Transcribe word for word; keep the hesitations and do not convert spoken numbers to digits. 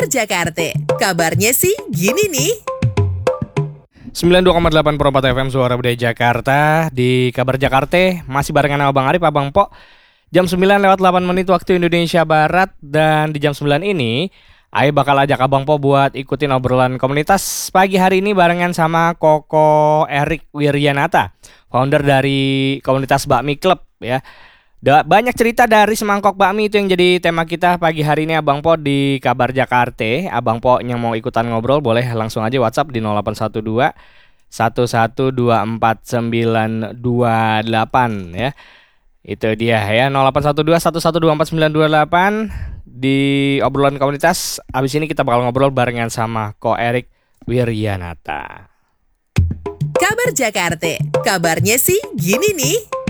Kabar Jakarta, kabarnya sih gini nih. sembilan puluh dua koma delapan Perempat F M Suara Budaya Jakarta. Di Kabar Jakarta masih barengan Abang Arif, Abang Po. Jam sembilan lewat delapan menit waktu Indonesia Barat. Dan di jam sembilan ini Ayo bakal ajak Abang Po buat ikutin obrolan komunitas pagi hari ini barengan sama Koko Erik Wiryanata, founder dari komunitas Bakmi Club ya. Da- banyak cerita dari semangkok bakmi, itu yang jadi tema kita pagi hari ini Abang Po di Kabar Jakarta. Abang Po yang mau ikutan ngobrol boleh langsung aja WhatsApp di nol delapan satu dua satu satu dua empat sembilan dua delapan ya. Itu dia ya, nol delapan satu dua satu satu dua empat sembilan dua delapan di obrolan komunitas. Abis ini kita bakal ngobrol barengan sama Ko Erik Wiryanata. Kabar Jakarta, kabarnya sih gini nih.